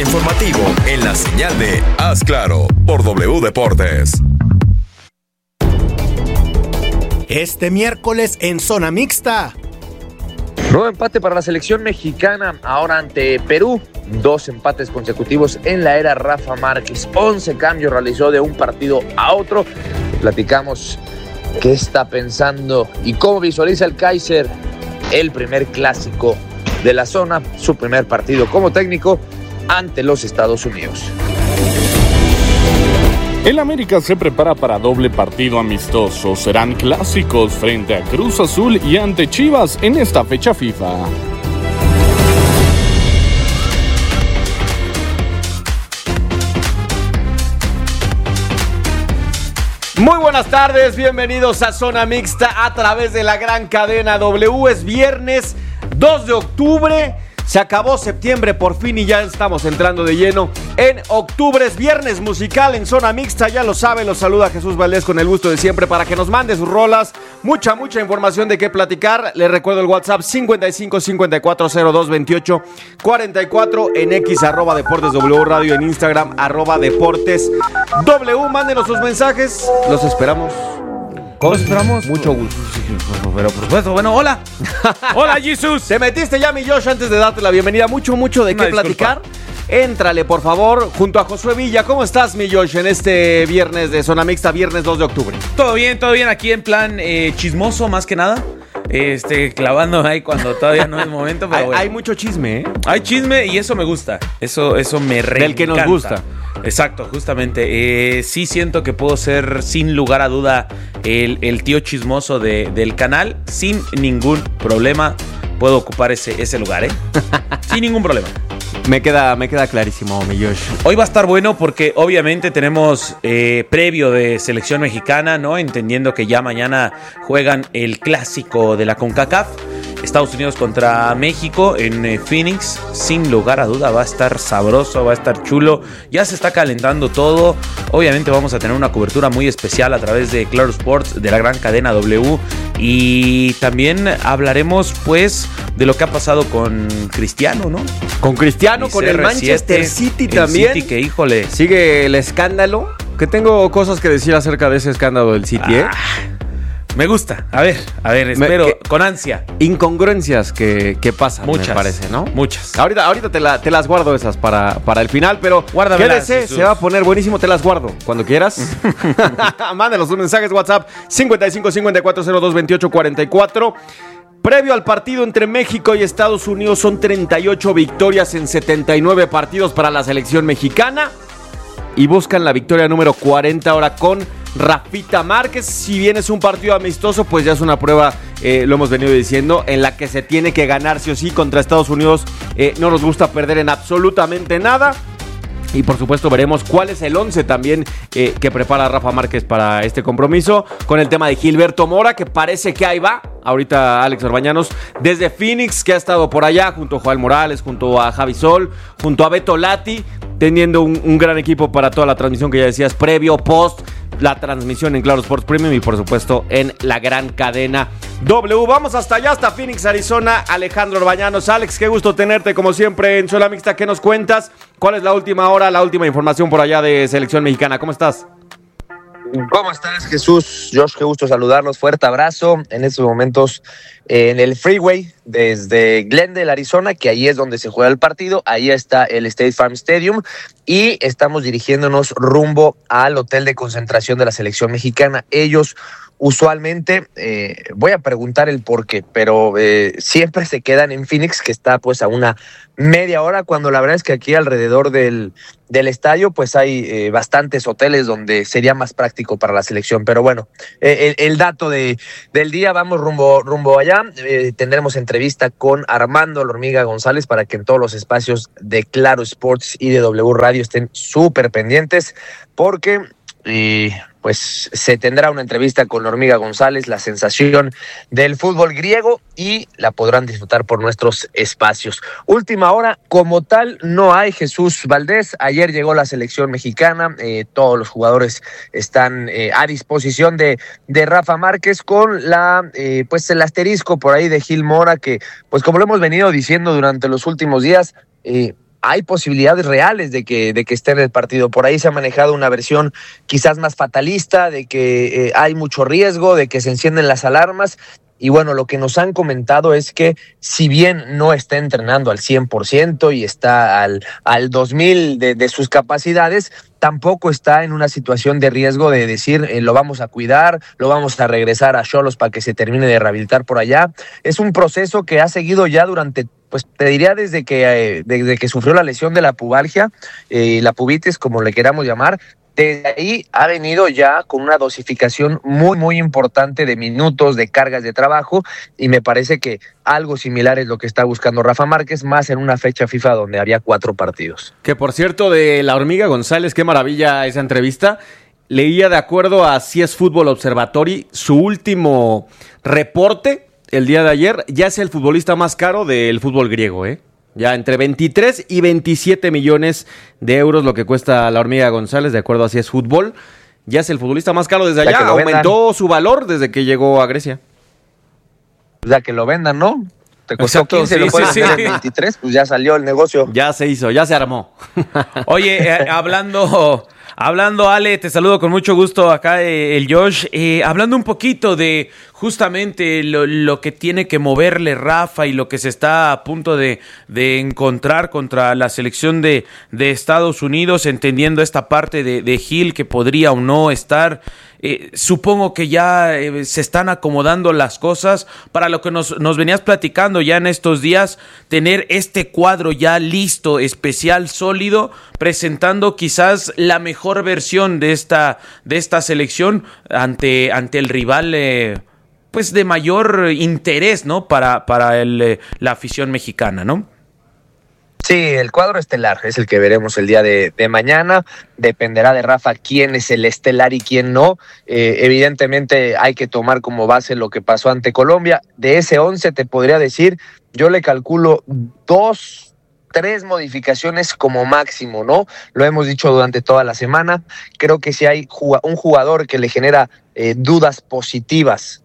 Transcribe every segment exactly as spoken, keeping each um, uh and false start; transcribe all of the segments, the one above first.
informativo en la señal de Haz Claro por W Deportes. Este miércoles en Zona Mixta. Nuevo empate para la selección mexicana, ahora ante Perú. Dos empates consecutivos en la era Rafa Márquez. once cambios realizó de un partido a otro. Platicamos qué está pensando y cómo visualiza el Kaiser el primer clásico de la zona, su primer partido como técnico ante los Estados Unidos. El América se prepara para doble partido amistoso. Serán clásicos frente a Cruz Azul y ante Chivas en esta fecha FIFA. Muy buenas tardes, bienvenidos a Zona Mixta a través de la gran cadena W. Es viernes dos de octubre. Se acabó septiembre por fin y ya estamos entrando de lleno en octubre. Es viernes musical en Zona Mixta, ya lo saben, los saluda Jesús Valdés con el gusto de siempre para que nos mande sus rolas. Mucha, mucha información de qué platicar. Les recuerdo el WhatsApp cincuenta y cinco cincuenta y cuatro cero dos veintiocho cuarenta y cuatro, en X arroba Deportes W Radio, en Instagram arroba Deportes W. Mándenos sus mensajes, los esperamos. ¿Cómo esperamos? Mucho gusto. Pero por supuesto, bueno, hola. Hola, Jesús. Te metiste ya, mi Josh, antes de darte la bienvenida. Mucho, mucho de qué platicar. Éntrale, por favor, junto a Josué Villa. ¿Cómo estás, mi Josh, en este viernes de Zona Mixta, viernes dos de octubre? Todo bien, todo bien. Aquí en plan eh, chismoso, más que nada. Este, clavando ahí cuando todavía no es momento. Pero hay, bueno. hay mucho chisme, ¿eh? Hay chisme y eso me gusta. Eso, eso me re Del que nos gusta. Exacto, justamente. Eh, sí siento que puedo ser, sin lugar a duda, el, el tío chismoso de, del canal. Sin ningún problema puedo ocupar ese, ese lugar, ¿eh? Sin ningún problema. Me queda, me queda clarísimo, mi Josh. Hoy va a estar bueno porque obviamente tenemos eh, previo de selección mexicana, ¿no? Entendiendo que ya mañana juegan el clásico de la CONCACAF. Estados Unidos contra México en eh, Phoenix. Sin lugar a duda va a estar sabroso, va a estar chulo. Ya se está calentando todo. Obviamente vamos a tener una cobertura muy especial a través de Claro Sports, de la gran cadena W. Y también hablaremos pues de lo que ha pasado con Cristiano, ¿no? Con Cristiano, con el Manchester City también. El City que, híjole. Sigue el escándalo. Que tengo cosas que decir acerca de ese escándalo del City, ¿eh? Ah. Me gusta. A ver, a ver, espero me, que, con ansia. Incongruencias que, que pasan, muchas, me parece, ¿no? Muchas. Ahorita, ahorita te, la, te las guardo esas para, para el final, pero guárdamelas, quédese, se va a poner buenísimo, te las guardo cuando quieras. Mándanos un mensaje, WhatsApp cincuenta y cinco cincuenta y cuatro cero dos veintiocho cuarenta y cuatro. Previo al partido entre México y Estados Unidos, son treinta y ocho victorias en setenta y nueve partidos para la selección mexicana. Y buscan la victoria número cuarenta ahora con Rafita Márquez. Si bien es un partido amistoso, pues ya es una prueba, eh, lo hemos venido diciendo, en la que se tiene que ganar sí o sí contra Estados Unidos. Eh, no nos gusta perder en absolutamente nada. Y por supuesto veremos cuál es el once también eh, que prepara Rafa Márquez para este compromiso. Con el tema de Gilberto Mora, que parece que ahí va. Ahorita Alex Orbañanos desde Phoenix, que ha estado por allá junto a Joel Morales, junto a Javi Sol, junto a Beto Lati, teniendo un, un gran equipo para toda la transmisión que ya decías, previo, post, la transmisión en Claro Sports Premium y por supuesto en la gran cadena W. Vamos hasta allá, hasta Phoenix, Arizona. Alejandro Orbañanos. Alex, qué gusto tenerte como siempre en Zona Mixta. ¿Qué nos cuentas? ¿Cuál es la última hora, la última información por allá de selección mexicana? ¿Cómo estás? ¿Cómo estás, Jesús? Josh, qué gusto saludarlos. Fuerte abrazo en estos momentos eh, en el freeway desde Glendale, Arizona, que ahí es donde se juega el partido. Ahí está el State Farm Stadium y estamos dirigiéndonos rumbo al hotel de concentración de la selección mexicana. Ellos usualmente, eh, voy a preguntar el por qué, pero eh, siempre se quedan en Phoenix, que está pues a una media hora, cuando la verdad es que aquí alrededor del, del estadio pues hay eh, bastantes hoteles donde sería más práctico para la selección. Pero bueno, eh, el, el dato de, del día, vamos rumbo, rumbo allá. Eh, tendremos entrevista con Armando La Hormiga González para que en todos los espacios de Claro Sports y de W Radio estén súper pendientes, porque y pues se tendrá una entrevista con La Hormiga González, la sensación del fútbol griego, y la podrán disfrutar por nuestros espacios. Última hora, como tal, no hay, Jesús Valdés. Ayer llegó la selección mexicana, eh, todos los jugadores están eh, a disposición de, de Rafa Márquez, con la eh, pues el asterisco por ahí de Gil Mora, que pues como lo hemos venido diciendo durante los últimos días, eh, hay posibilidades reales de que, de que esté en el partido. Por ahí se ha manejado una versión quizás más fatalista, de que eh, hay mucho riesgo, de que se encienden las alarmas. Y bueno, lo que nos han comentado es que si bien no está entrenando al cien por ciento y está al, al dos mil de, de sus capacidades, tampoco está en una situación de riesgo de decir eh, lo vamos a cuidar, lo vamos a regresar a Xolos para que se termine de rehabilitar por allá. Es un proceso que ha seguido ya durante, pues te diría desde que, eh, desde que sufrió la lesión de la pubalgia, eh, la pubitis, como le queramos llamar. Desde ahí ha venido ya con una dosificación muy, muy importante de minutos, de cargas de trabajo, y me parece que algo similar es lo que está buscando Rafa Márquez, más en una fecha FIFA donde había cuatro partidos. Que por cierto, de la Hormiga González, qué maravilla esa entrevista. Leía, de acuerdo a C S Fútbol Observatory, su último reporte el día de ayer, ya es el futbolista más caro del fútbol griego, ¿eh? Ya entre veintitrés y veintisiete millones de euros lo que cuesta la Hormiga González, de acuerdo a C S Fútbol. Ya es el futbolista más caro desde allá. Aumentó vendan. Su valor desde que llegó a Grecia. O sea, que lo vendan, ¿no? Te costó Exacto, quince, sí, lo puedes sí, vender sí. en veintitrés, pues ya salió el negocio. Ya se hizo, ya se armó. Oye, eh, hablando... Hablando, Ale, te saludo con mucho gusto acá, eh, el Josh. Eh, hablando un poquito de justamente lo, lo que tiene que moverle Rafa y lo que se está a punto de, de encontrar contra la selección de, de Estados Unidos, entendiendo esta parte de, de Gil que podría o no estar. Eh, supongo que ya eh, se están acomodando las cosas para lo que nos, nos venías platicando ya en estos días, tener este cuadro ya listo, especial, sólido, presentando quizás la mejor versión de esta, de esta selección ante, ante el rival eh, pues de mayor interés, ¿no? Para, para el, eh, la afición mexicana, ¿no? Sí, el cuadro estelar es el que veremos el día de, de mañana. Dependerá de Rafa quién es el estelar y quién no. Eh, evidentemente hay que tomar como base lo que pasó ante Colombia. De ese once te podría decir, yo le calculo dos, tres modificaciones como máximo, ¿no? Lo hemos dicho durante toda la semana. Creo que si hay un jugador que le genera eh, dudas positivas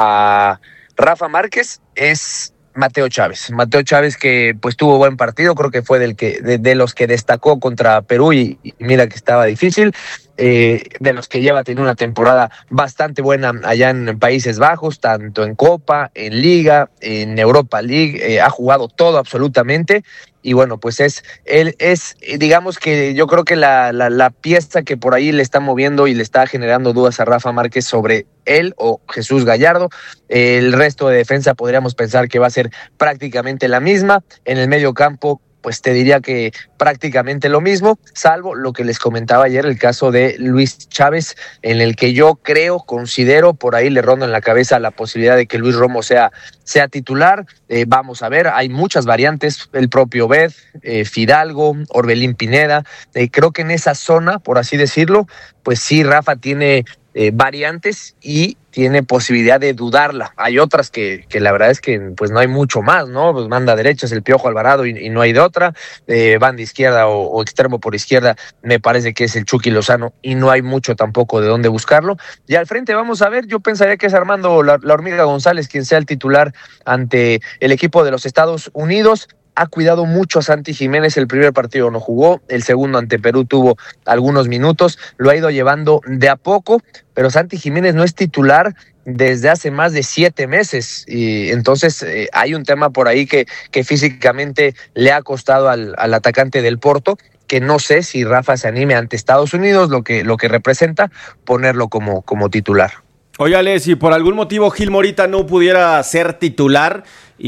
a Rafa Márquez es Mateo Chávez. Mateo Chávez que pues tuvo buen partido, creo que fue del que de, de los que destacó contra Perú y, y mira que estaba difícil, eh, de los que lleva teniendo una temporada bastante buena allá en Países Bajos, tanto en Copa, en Liga, en Europa League, eh, ha jugado todo absolutamente. Y bueno, pues es, él es, digamos que yo creo que la, la, la pieza que por ahí le está moviendo y le está generando dudas a Rafa Márquez sobre él o Jesús Gallardo. El resto de defensa podríamos pensar que va a ser prácticamente la misma. En el medio campo, pues te diría que prácticamente lo mismo, salvo lo que les comentaba ayer, el caso de Luis Chávez, en el que yo creo, considero, por ahí le ronda en la cabeza la posibilidad de que Luis Romo sea, sea titular. Eh, vamos a ver, hay muchas variantes, el propio Bed, eh, Fidalgo, Orbelín Pineda. Eh, creo que en esa zona, por así decirlo, pues sí, Rafa tiene eh, variantes y tiene posibilidad de dudarla. Hay otras que, que la verdad es que pues no hay mucho más, ¿no? Pues manda derecha es el Piojo Alvarado y, y no hay de otra. Eh, banda izquierda o, o extremo por izquierda me parece que es el Chucky Lozano y no hay mucho tampoco de dónde buscarlo. Y al frente vamos a ver, yo pensaría que es Armando la, la Hormiga González quien sea el titular ante el equipo de los Estados Unidos. Ha cuidado mucho a Santi Jiménez, el primer partido no jugó, el segundo ante Perú tuvo algunos minutos, lo ha ido llevando de a poco, pero Santi Jiménez no es titular desde hace más de siete meses, y entonces eh, hay un tema por ahí que, que físicamente le ha costado al, al atacante del Porto, que no sé si Rafa se anime ante Estados Unidos, lo que, lo que representa ponerlo como, como titular. Oye, Ale, si por algún motivo Gil Morita no pudiera ser titular,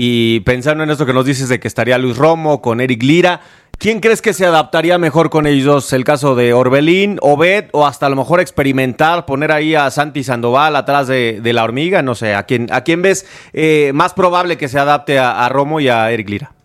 y pensando en esto que nos dices de que estaría Luis Romo con Eric Lira, ¿quién crees que se adaptaría mejor con ellos dos? ¿El caso de Orbelín, Obed, o hasta a lo mejor experimentar, poner ahí a Santi Sandoval atrás de, de la Hormiga? No sé, ¿a quién, a quién ves eh, más probable que se adapte a, a Romo y a Eric Lira?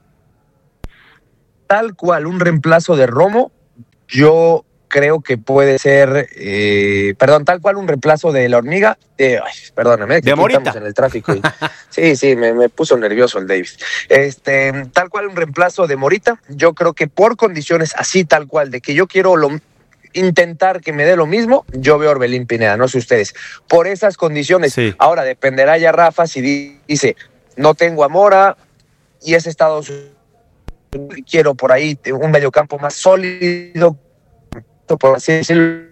Tal cual, un reemplazo de Romo, yo creo que puede ser, eh, perdón, tal cual un reemplazo de la Hormiga, eh, ay, perdóname, que de Morita. Estamos en el tráfico. Y, sí, sí, me, me puso nervioso el David. Este, tal cual un reemplazo de Morita, yo creo que por condiciones así tal cual, de que yo quiero lo, intentar que me dé lo mismo, yo veo a Orbelín Pineda, no sé ustedes, por esas condiciones. Sí. Ahora dependerá ya Rafa si dice, no tengo a Mora y es Estados quiero por ahí un mediocampo más sólido, por así decirlo,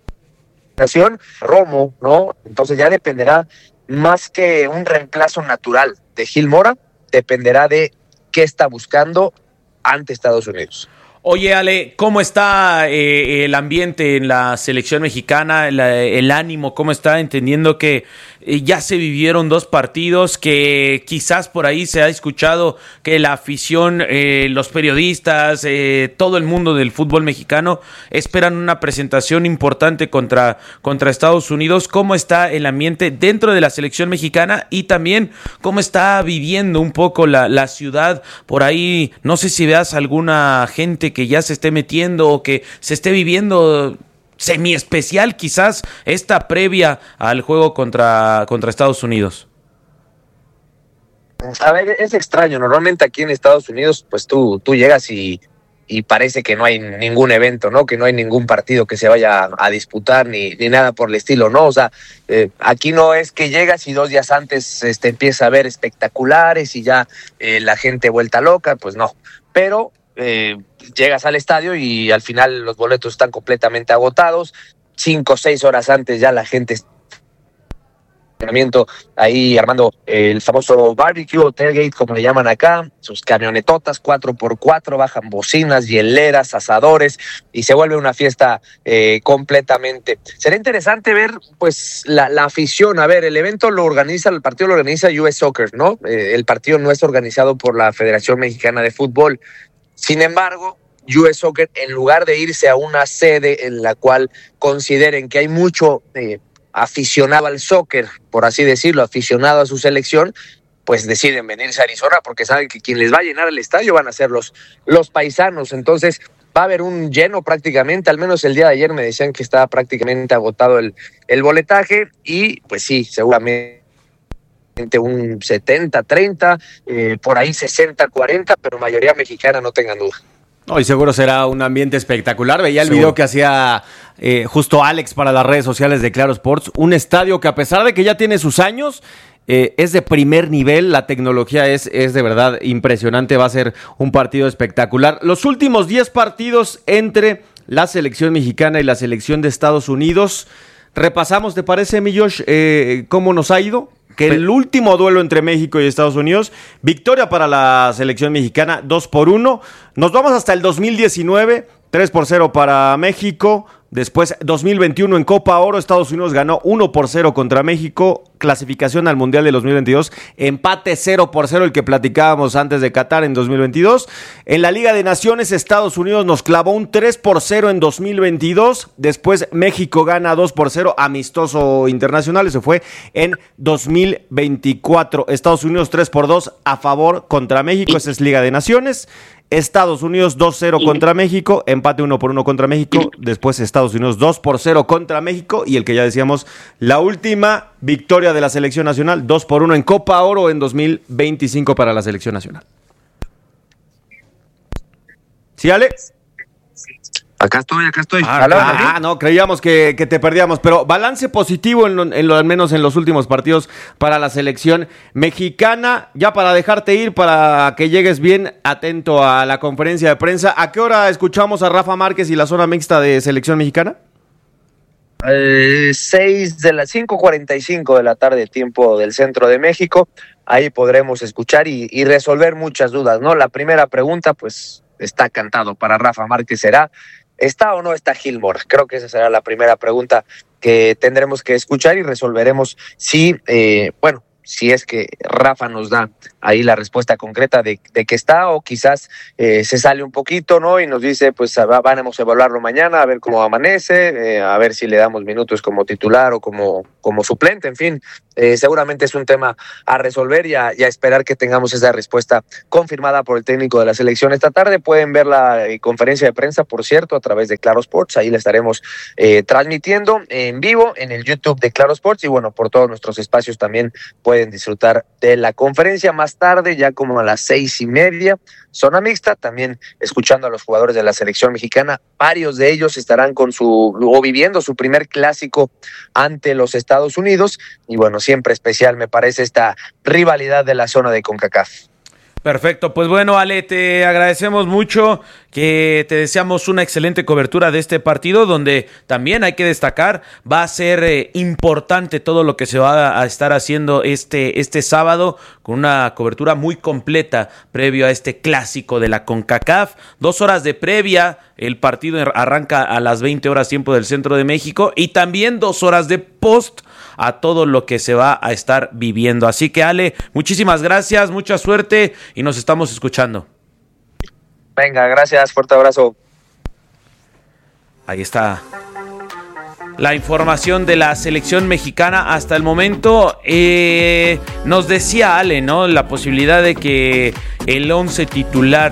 Romo, ¿no? Entonces ya dependerá, más que un reemplazo natural de Gil Mora, dependerá de qué está buscando ante Estados Unidos. Oye, Ale, ¿cómo está eh, el ambiente en la selección mexicana, la, el ánimo, cómo está? Entendiendo que eh, ya se vivieron dos partidos, que quizás por ahí se ha escuchado que la afición, eh, los periodistas, eh, todo el mundo del fútbol mexicano esperan una presentación importante contra, contra Estados Unidos. ¿Cómo está el ambiente dentro de la selección mexicana y también cómo está viviendo un poco la, la ciudad por ahí? No sé si veas alguna gente que ya se esté metiendo o que se esté viviendo semi especial quizás esta previa al juego contra, contra Estados Unidos. A ver, es extraño, normalmente aquí en Estados Unidos pues tú, tú llegas y, y parece que no hay ningún evento, ¿no? Que no hay ningún partido que se vaya a, a disputar ni, ni nada por el estilo, ¿no? O sea, eh, aquí no es que llegas y dos días antes este, empieza a ver espectaculares y ya eh, la gente vuelta loca, pues no, pero Eh, llegas al estadio y al final los boletos están completamente agotados, cinco o seis horas antes ya la gente está ahí armando el famoso barbecue o tailgate, como le llaman acá, sus camionetotas cuatro por cuatro, bajan bocinas, hieleras, asadores y se vuelve una fiesta eh, completamente. Será interesante ver pues la, la afición. A ver, el evento lo organiza, el partido lo organiza U S Soccer, ¿no? Eh, el partido no es organizado por la Federación Mexicana de Fútbol. Sin embargo, U S Soccer, en lugar de irse a una sede en la cual consideren que hay mucho eh, aficionado al soccer, por así decirlo, aficionado a su selección, pues deciden venirse a Arizona porque saben que quien les va a llenar el estadio van a ser los, los paisanos. Entonces va a haber un lleno prácticamente, al menos el día de ayer me decían que estaba prácticamente agotado el, el boletaje y pues sí, seguramente un setenta treinta, eh, por ahí sesenta cuarenta, pero mayoría mexicana, no tengan duda. No, y seguro será un ambiente espectacular. Veía el Seguro. video que hacía eh, justo Alex para las redes sociales de Claro Sports. Un estadio que a pesar de que ya tiene sus años, eh, es de primer nivel. La tecnología es, es de verdad impresionante. Va a ser un partido espectacular. Los últimos diez partidos entre la selección mexicana y la selección de Estados Unidos. Repasamos, ¿te parece, mi Josh, eh, cómo nos ha ido? Que el último duelo entre México y Estados Unidos, victoria para la selección mexicana, dos por uno. Nos vamos hasta el dos mil diecinueve, tres por cero para México. Después, dos mil veintiuno en Copa Oro, Estados Unidos ganó uno por cero contra México. Clasificación al Mundial de dos mil veintidós, empate cero por cero, el que platicábamos antes de Qatar en dos mil veintidós. En la Liga de Naciones, Estados Unidos nos clavó un tres por cero en dos mil veintidós. Después, México gana dos por cero, amistoso internacional. Eso fue en dos mil veinticuatro. Estados Unidos tres por dos a favor contra México. Esa es Liga de Naciones. Estados Unidos dos cero contra México, empate uno por uno contra México, después Estados Unidos dos por cero contra México y el que ya decíamos, la última victoria de la selección nacional, dos por uno en Copa Oro en dos mil veinticinco para la selección nacional. ¿Sí, Ale? Acá estoy, acá estoy. Ah, ah no, creíamos que, que te perdíamos, pero balance positivo en lo, en lo, al menos en los últimos partidos para la selección mexicana. Ya para dejarte ir, para que llegues bien atento a la conferencia de prensa. ¿A qué hora escuchamos a Rafa Márquez y la zona mixta de selección mexicana? Eh, seis de las cinco cuarenta y cinco de la tarde, tiempo del centro de México. Ahí podremos escuchar y, y resolver muchas dudas, ¿no? La primera pregunta, pues, está cantado para Rafa Márquez, será: ¿está o no está Gil Mora? Creo que esa será la primera pregunta que tendremos que escuchar y resolveremos si, eh, bueno, si es que Rafa nos da ahí la respuesta concreta de, de que está, o quizás eh, se sale un poquito, ¿no? Y nos dice, pues vamos a evaluarlo mañana, a ver cómo amanece, eh, a ver si le damos minutos como titular o como, como suplente, en fin. Eh, seguramente es un tema a resolver y a, y a esperar que tengamos esa respuesta confirmada por el técnico de la selección esta tarde. Pueden ver la eh, conferencia de prensa, por cierto, a través de Claro Sports. Ahí la estaremos eh, transmitiendo en vivo en el YouTube de Claro Sports y bueno, por todos nuestros espacios también pueden disfrutar de la conferencia. Más tarde, ya como a las seis y media, zona mixta, también escuchando a los jugadores de la selección mexicana. Varios de ellos estarán con su o viviendo su primer clásico ante los Estados Unidos y bueno, siempre especial me parece esta rivalidad de la zona de CONCACAF. Perfecto, pues bueno, Ale, te agradecemos mucho, que te deseamos una excelente cobertura de este partido, donde también hay que destacar, va a ser eh, importante todo lo que se va a estar haciendo este, este sábado, con una cobertura muy completa previo a este clásico de la CONCACAF, dos horas de previa, el partido arranca a las veinte horas tiempo del centro de México, y también dos horas de post a todo lo que se va a estar viviendo. Así que, Ale, muchísimas gracias, mucha suerte y nos estamos escuchando. Venga, gracias, fuerte abrazo. Ahí está la información de la selección mexicana hasta el momento. Eh, nos decía Ale, ¿no? La posibilidad de que el once titular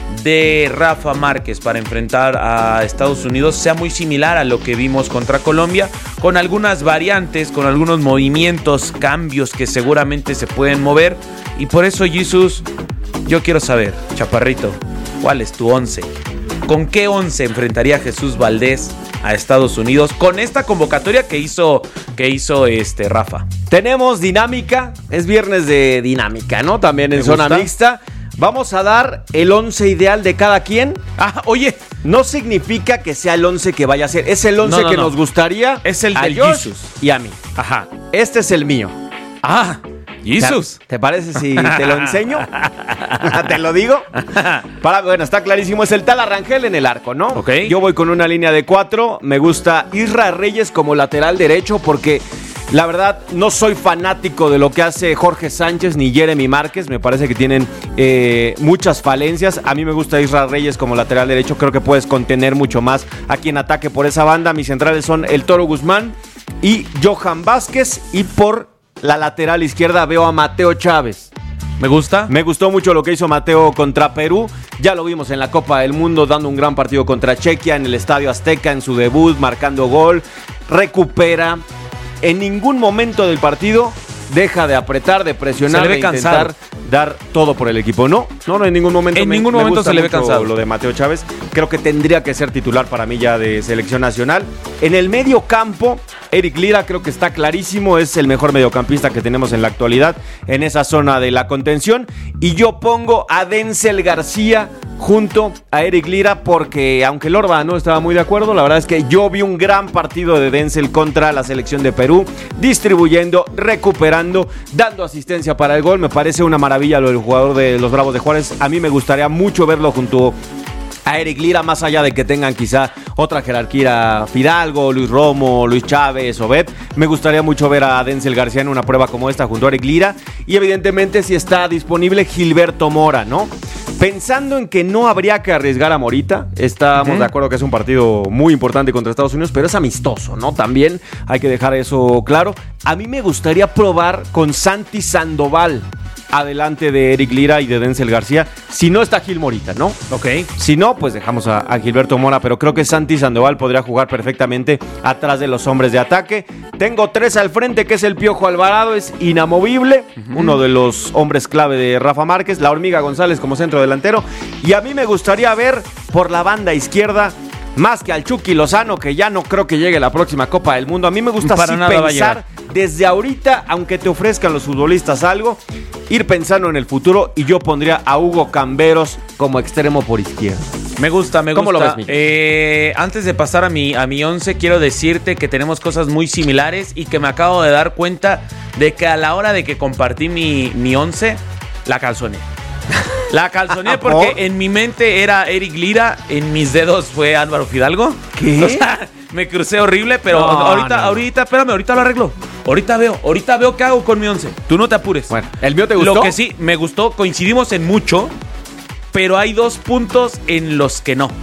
de Rafa Márquez para enfrentar a Estados Unidos sea muy similar a lo que vimos contra Colombia, con algunas variantes, con algunos movimientos, cambios que seguramente se pueden mover. Y por eso, Jesús, yo quiero saber, Chaparrito, ¿cuál es tu once? ¿Con qué once enfrentaría Jesús Valdés a Estados Unidos con esta convocatoria que hizo, que hizo este Rafa? Tenemos dinámica, es viernes de dinámica, ¿no? También en zona mixta. Vamos a dar el once ideal de cada quien. Ah, oye, no significa que sea el once que vaya a ser. Es el once no, no, que no. nos gustaría. Es el de Jesús y a mí. Ajá. Este es el mío. Ah, Jesús. ¿Te parece si te lo enseño? ¿Te lo digo? Para, bueno, está clarísimo. Es el Tala Rangel en el arco, ¿no? Ok. Yo voy con una línea de cuatro. Me gusta Isra Reyes como lateral derecho porque... la verdad, no soy fanático de lo que hace Jorge Sánchez ni Jeremy Márquez. Me parece que tienen eh, muchas falencias. A mí me gusta Isra Reyes como lateral derecho. Creo que puedes contener mucho más a quien ataque por esa banda. Mis centrales son el Toro Guzmán y Johan Vázquez. Y por la lateral izquierda veo a Mateo Chávez. Me gusta. Me gustó mucho lo que hizo Mateo contra Perú. Ya lo vimos en la Copa del Mundo dando un gran partido contra Chequia en el Estadio Azteca en su debut, marcando gol. Recupera. En ningún momento del partido deja de apretar, de presionar, se le ve de cansado. intentar dar todo por el equipo. No, no, no en ningún momento. En me, ningún me momento gusta se le ve mucho cansado. Lo de Mateo Chávez, creo que tendría que ser titular para mí ya de selección nacional. En el medio campo, Eric Lira creo que está clarísimo, es el mejor mediocampista que tenemos en la actualidad en esa zona de la contención. Y yo pongo a Denzel García junto a Eric Lira porque aunque Lorba no estaba muy de acuerdo, la verdad es que yo vi un gran partido de Denzel contra la selección de Perú, distribuyendo, recuperando, dando asistencia para el gol. Me parece una maravilla lo del jugador de los Bravos de Juárez. A mí me gustaría mucho verlo junto a Eric Lira, más allá de que tengan quizá otra jerarquía, Fidalgo, Luis Romo, Luis Chávez, Obed. Me gustaría mucho ver a Denzel García en una prueba como esta junto a Eric Lira. Y evidentemente si está disponible Gilberto Mora, ¿no? Pensando en que no habría que arriesgar a Morita, estamos uh-huh. de acuerdo que es un partido muy importante contra Estados Unidos, pero es amistoso, ¿no? También hay que dejar eso claro. A mí me gustaría probar con Santi Sandoval adelante de Eric Lira y de Denzel García, si no está Gil Morita, ¿no? Ok. Si no, pues dejamos a, a Gilberto Mora, pero creo que Santi Sandoval podría jugar perfectamente atrás de los hombres de ataque. Tengo tres al frente, que es el Piojo Alvarado, es inamovible, uh-huh. uno de los hombres clave de Rafa Márquez, la Hormiga González como centro delantero, y a mí me gustaría ver por la banda izquierda más que al Chucky Lozano, que ya no creo que llegue la próxima Copa del Mundo. A mí me gusta Para así nada pensar desde ahorita, aunque te ofrezcan los futbolistas algo, ir pensando en el futuro, y yo pondría a Hugo Camberos como extremo por izquierda. Me gusta, me gusta. ¿Cómo lo ves, Miguel? Eh, antes de pasar a mi, a mi once, quiero decirte que tenemos cosas muy similares y que me acabo de dar cuenta de que a la hora de que compartí mi, mi once, la calzoné. La calzoné porque en mi mente era Eric Lira, en mis dedos fue Álvaro Fidalgo. ¿Qué? O sea, me crucé horrible, pero no, ahorita, no. ahorita, espérame, ahorita lo arreglo. Ahorita veo, ahorita veo qué hago con mi once. Tú no te apures. Bueno, ¿el mío te gustó? Lo que sí, me gustó, coincidimos en mucho, pero hay dos puntos en los que no.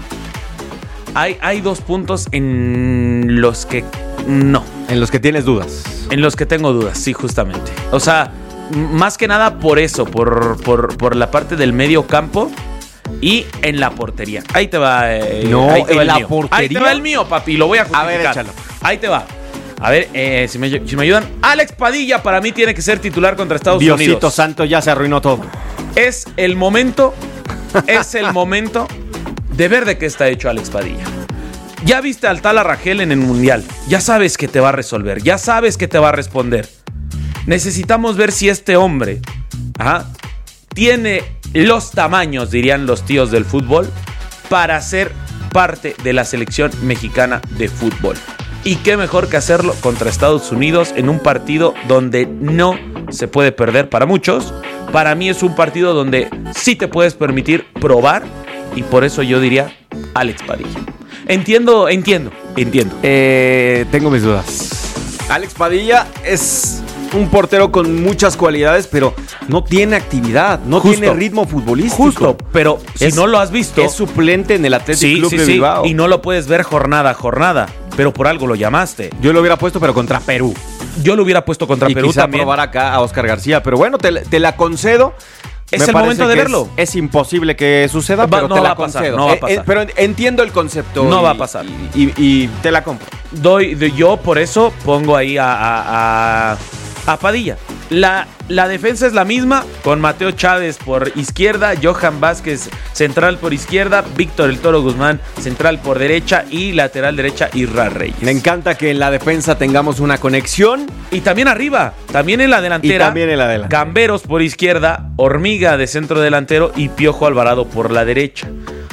Hay, hay dos puntos en los que no. En los que tienes dudas. En los que tengo dudas, sí, justamente. O sea, más que nada por eso, por, por, por la parte del medio campo y en la portería. Ahí te va. Eh, no, ahí te en va el la mío. portería. Ahí te va el mío, papi. Lo voy a justificar. A ver, échalo. Ahí te va. A ver, eh, si, me, si me ayudan. Alex Padilla para mí tiene que ser titular contra Estados Diosito Unidos. Diosito santo, ya se arruinó todo. Es el momento, es el momento de ver de qué está hecho Alex Padilla. Ya viste al Tala Rangel en el Mundial. Ya sabes que te va a resolver. Ya sabes que te va a responder. Necesitamos ver si este hombre ajá, tiene los tamaños, dirían los tíos del fútbol, para ser parte de la selección mexicana de fútbol. Y qué mejor que hacerlo contra Estados Unidos en un partido donde no se puede perder para muchos. Para mí es un partido donde sí te puedes permitir probar, y por eso yo diría Alex Padilla. Entiendo, entiendo, entiendo. Eh, tengo mis dudas. Alex Padilla es un portero con muchas cualidades, pero no tiene actividad, no Justo. tiene ritmo futbolístico. Justo, pero si Es- no lo has visto... Es suplente en el Athletic Sí, Club sí, de sí, Bilbao. y no lo puedes ver jornada a jornada, pero por algo lo llamaste. Yo lo hubiera puesto, pero contra Perú. Yo lo hubiera puesto contra y Perú quizá también. probar acá a Oscar García, pero bueno, te, te la concedo. Es Me el parece momento de que verlo. Es, es imposible que suceda, Va- pero no te va la a pasar, concedo. no va a Eh, pasar. eh, pero entiendo el concepto. No y- va a pasar. Y, y- y te la compro. Doy, de- yo por eso pongo ahí a, a, a, a Padilla. La, la defensa es la misma, con Mateo Chávez por izquierda, Johan Vázquez central por izquierda, Víctor El Toro Guzmán central por derecha y lateral derecha Irra Reyes. Me encanta que en la defensa tengamos una conexión. Y también arriba, también en la delantera. Y también en la delantera. Gamberos por izquierda, Hormiga de centro delantero y Piojo Alvarado por la derecha.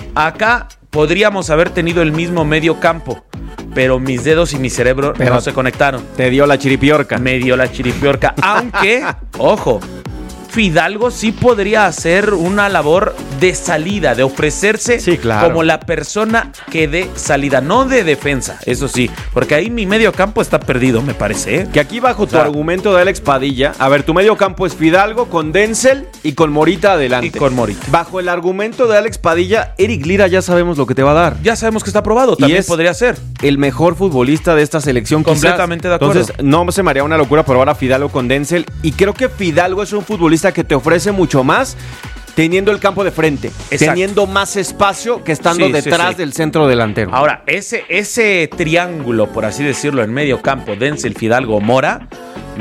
Acá podríamos haber tenido el mismo medio campo, pero mis dedos y mi cerebro Pero- no se conectaron. Te dio la chiripiorca. Me dio la chiripiorca. Aunque, ojo, Fidalgo sí podría hacer una labor de salida, de ofrecerse Sí, claro. como la persona que dé salida, no de defensa, eso sí, porque ahí mi medio campo está perdido, me parece. ¿eh? Que aquí bajo tu sea- argumento de Alex Padilla, a ver, tu medio campo es Fidalgo con Denzel y con Morita adelante. Y con Morita. Bajo el argumento de Alex Padilla, Eric Lira ya sabemos lo que te va a dar. Ya sabemos que está aprobado, también es- podría ser. El mejor futbolista de esta selección, quizás. Completamente de acuerdo. Entonces, no se me haría una locura probar a Fidalgo con Denzel. Y creo que Fidalgo es un futbolista que te ofrece mucho más teniendo el campo de frente, Exacto. teniendo más espacio que estando Sí, sí, detrás sí. del centro delantero. Ahora, ese, ese triángulo, por así decirlo, en medio campo, Denzel, Fidalgo, Mora,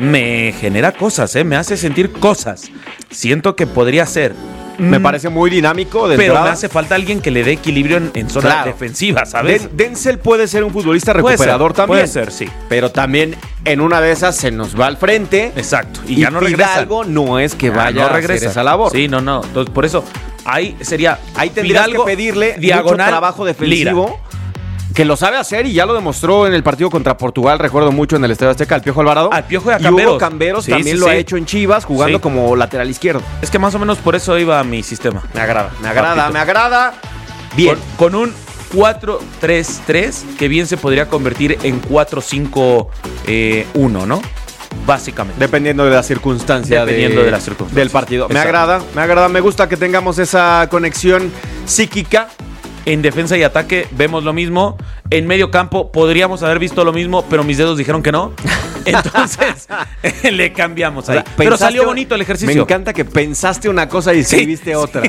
me genera cosas, ¿eh? Me hace sentir cosas. Siento que podría ser. me Mm, parece muy dinámico de Pero entrada. me hace falta alguien que le dé equilibrio en, en zona Claro. defensiva, ¿sabes? Den- Denzel puede ser un futbolista Puede recuperador ser, también. puede ser, sí. Pero también en una de esas se nos va al frente. Exacto. Y, Y, ya no regresa. Fidalgo no es que Ya vaya no a regresa hacer esa labor. Sí, no, no. Entonces, por eso, ahí sería. Ahí tendrías Fidalgo, que pedirle diagonal, mucho trabajo defensivo. Lira. Que lo sabe hacer y ya lo demostró en el partido contra Portugal, recuerdo mucho en el Estadio Azteca, al Piojo Alvarado. Al Piojo y a Y Camberos. Hugo Camberos Sí, también sí, lo sí. ha hecho en Chivas, jugando Sí. como lateral izquierdo. Es que más o menos por eso iba mi sistema. Me agrada, me agrada, Papito. me agrada. Bien. Con, con un cuatro tres tres que bien se podría convertir en cuatro cinco uno, ¿no? Básicamente. Dependiendo de la circunstancia. Dependiendo de la circunstancia. Del partido. Me Exacto. agrada, me agrada, me gusta que tengamos esa conexión psíquica. En defensa y ataque vemos lo mismo. En medio campo podríamos haber visto lo mismo, pero mis dedos dijeron que no. Entonces le cambiamos ahí. O sea, Pero pensaste- salió bonito el ejercicio. Me encanta que pensaste una cosa y escribiste otra.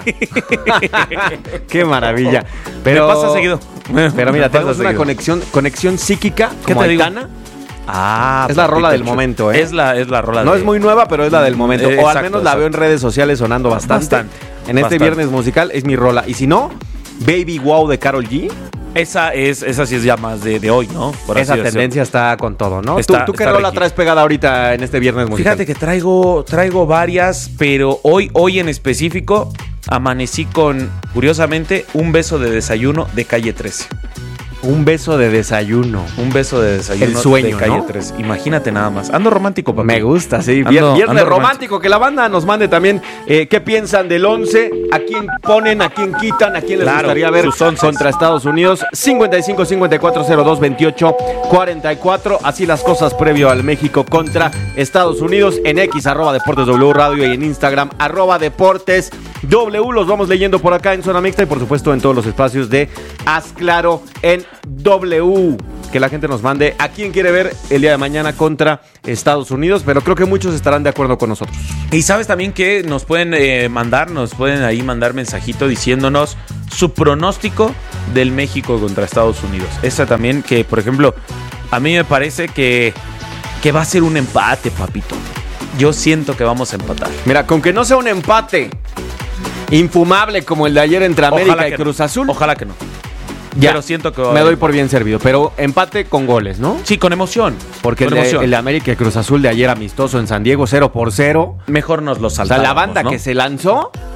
Qué maravilla. Pero, Me pasa seguido. Pero mira, Me pasa tenemos una seguido. conexión, conexión psíquica ¿Qué como te digo? Aitana. Ah, Es la rola del papito momento, chulo. ¿eh? Es la, es la rola No de- es muy nueva, pero es la del momento. Eh, o al exacto, menos la veo en exacto. redes sociales sonando bastante. Bastante, En este bastante. viernes musical es mi rola. Y si no, Baby Wow de Karol G. Esa, es, esa sí es ya más de, de hoy, ¿no? Por Esa así decirlo. tendencia está con todo, ¿no? Está- ¿Tú, tú qué está rola regida. traes pegada ahorita en este viernes musical? Fíjate que traigo, traigo varias, pero hoy, hoy en específico amanecí con, curiosamente, un beso de desayuno de Calle trece. Un beso de desayuno. Un beso de desayuno El sueño, de Calle ¿no? trece. Imagínate nada más. Ando romántico, papá. Me gusta, sí. Ando- Vier- viernes ando romántico. romántico. Que la banda nos mande también eh, qué piensan del once, a quién ponen, a quién quitan, a quién les Claro, gustaría ver sus onces. contra Estados Unidos. cincuenta y cinco, cincuenta y cuatro, cero dos, veintiocho, cuarenta y cuatro. Así las cosas previo al México contra Estados Unidos. En X, arroba Deportes W Radio, y en Instagram, arroba Deportes W. Los vamos leyendo por acá en Zona Mixta y por supuesto en todos los espacios de Haz Claro en W. Que la gente nos mande a quién quiere ver el día de mañana contra Estados Unidos, pero creo que muchos estarán de acuerdo con nosotros. Y sabes también que nos pueden eh, mandar, nos pueden ahí mandar mensajito diciéndonos su pronóstico del México contra Estados Unidos. Esa también que, por ejemplo, a mí me parece que, que va a ser un empate, papito. Yo siento que vamos a empatar. Mira, con que no sea un empate infumable como el de ayer entre América Ojalá y que Cruz no. Azul, Ojalá que no. ya, Pero siento que va a me haber doy por bien servido. Pero empate con goles, ¿no? Sí, con emoción. Porque el con de, emoción. el de América y Cruz Azul de ayer amistoso en San Diego, cero por cero. Mejor nos lo O sea, saltamos. la banda ¿no? que se lanzó,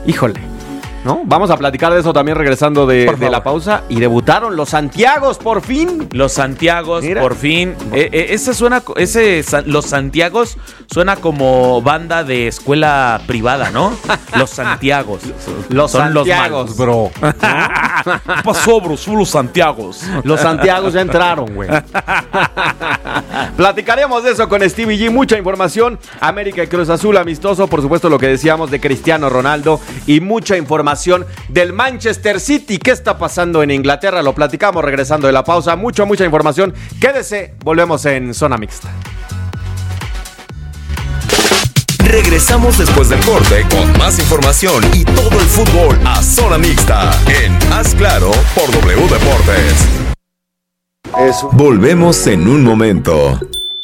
híjole, ¿no? Vamos a platicar de eso también regresando de, de la pausa. Y debutaron los Santiagos, por fin. Los Santiagos, Mira. por fin. Eh, eh, ese suena, ese, los Santiagos suena como banda de escuela privada, ¿no? Los Santiagos. Los Son Santiagos, los bro. ¿Qué pasó, bro? Son los Santiagos. Los Santiagos ya entraron, güey. Platicaremos de eso con Stevie G. Mucha información. América y Cruz Azul, amistoso. Por supuesto, lo que decíamos de Cristiano Ronaldo. Y mucha información del Manchester City. ¿Qué está pasando en Inglaterra? Lo platicamos regresando de la pausa. Mucha, mucha información. Quédese. Volvemos en Zona Mixta. Regresamos después del corte con más información y todo el fútbol a Zona Mixta en Haz Claro por W Deportes. Eso. Volvemos en un momento.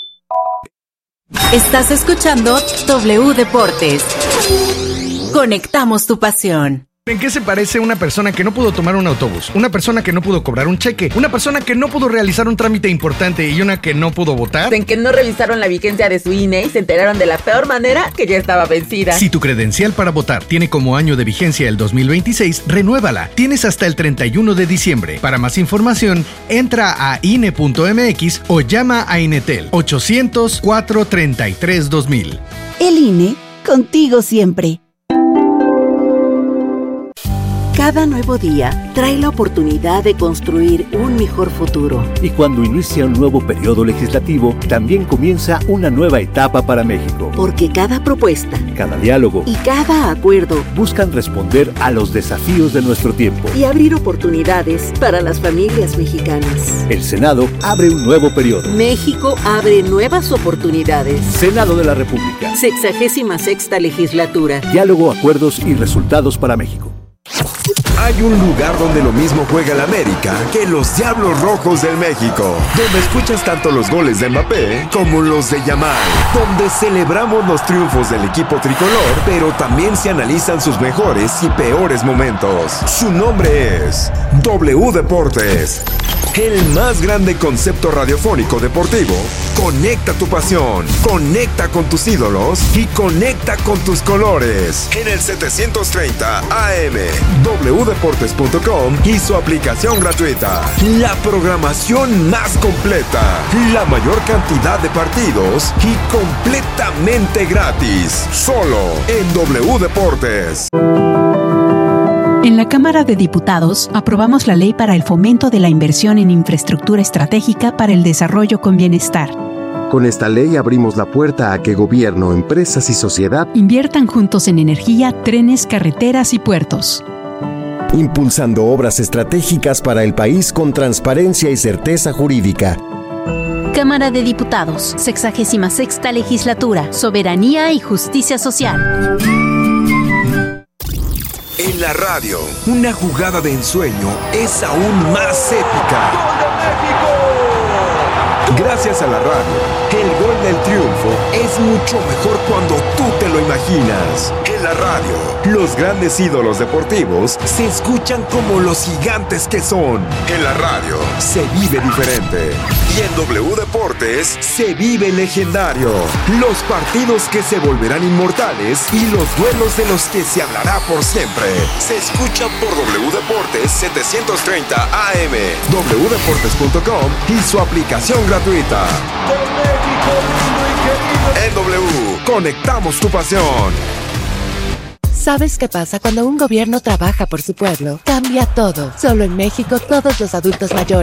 Estás escuchando W Deportes. Conectamos tu pasión. ¿En qué se parece una persona que no pudo tomar un autobús? Una persona que no pudo cobrar un cheque, una persona que no pudo realizar un trámite importante y una que no pudo votar. En que no revisaron la vigencia de su I N E y se enteraron de la peor manera que ya estaba vencida. Si tu credencial para votar tiene como año de vigencia el dos mil veintiséis, renuévala. Tienes hasta el treinta y uno de diciembre. Para más información, entra a I N E punto M X o llama a Inetel ochocientos, cuatrocientos treinta y tres, dos mil. El I N E, contigo siempre. Cada nuevo día trae la oportunidad de construir un mejor futuro. Y cuando inicia un nuevo periodo legislativo, también comienza una nueva etapa para México. Porque cada propuesta, cada diálogo y cada acuerdo buscan responder a los desafíos de nuestro tiempo y abrir oportunidades para las familias mexicanas. El Senado abre un nuevo periodo. México abre nuevas oportunidades. Senado de la República. Sexagésima sexta legislatura. Diálogo, acuerdos y resultados para México. Hay un lugar donde lo mismo juega el América que los Diablos Rojos del México, donde escuchas tanto los goles de Mbappé como los de Yamal, donde celebramos los triunfos del equipo tricolor, pero también se analizan sus mejores y peores momentos. Su nombre es W Deportes, el más grande concepto radiofónico deportivo. Conecta tu pasión, conecta con tus ídolos y conecta con tus colores. En el setecientos treinta A M, w deportes punto com y su aplicación gratuita. La programación más completa, la mayor cantidad de partidos y completamente gratis. Solo en W Deportes. En la Cámara de Diputados aprobamos la ley para el fomento de la inversión en infraestructura estratégica para el desarrollo con bienestar. Con esta ley abrimos la puerta a que gobierno, empresas y sociedad inviertan juntos en energía, trenes, carreteras y puertos. Impulsando obras estratégicas para el país con transparencia y certeza jurídica. Cámara de Diputados, sexagésima sexta legislatura, soberanía y justicia social. En la radio, una jugada de ensueño es aún más épica. ¡Gol de México! Gracias a la radio, el gol del triunfo es mucho mejor cuando tú te lo imaginas. En la radio, los grandes ídolos deportivos se escuchan como los gigantes que son. En la radio, se vive diferente. Y en W Deportes, se vive legendario. Los partidos que se volverán inmortales y los duelos de los que se hablará por siempre. Se escuchan por W Deportes setecientos treinta A M, w deportes punto com y su aplicación gratuita. En W, conectamos tu pasión. ¿Sabes qué pasa cuando un gobierno trabaja por su pueblo? Cambia todo. Solo en México todos los adultos mayores